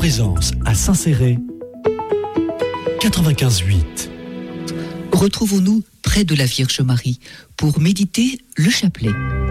présence à Saint-Céré, 95.8. Retrouvons-nous près de la Vierge Marie pour méditer le chapelet.